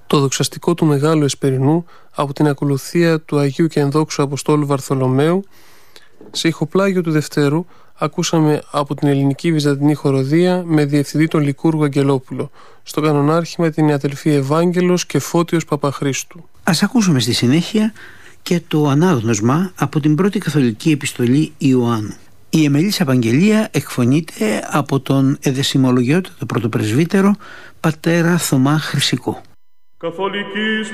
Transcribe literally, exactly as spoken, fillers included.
Το δοξαστικό του Μεγάλου Εσπερινού από την ακολουθία του Αγίου και Ενδόξου Αποστόλου Βαρθολομαίου. Σε ηχοπλάγιο του Δευτέρου ακούσαμε από την ελληνική βυζαντινή χοροδία με διευθυντή τον Λικούργο Αγγελόπουλο. Στο κανονάρχημα την αδελφή Ευάγγελος και Φώτιος Παπαχρήστου. Ας ακούσουμε στη συνέχεια και το ανάγνωσμα από την πρώτη καθολική επιστολή Ιωάννου. Η Εμελής Απαγγελία εκφωνείται από τον εδεσιμολογιότατο πρωτοπρεσβύτερο πατέρα Θωμά Χρυσικό. Καθολικής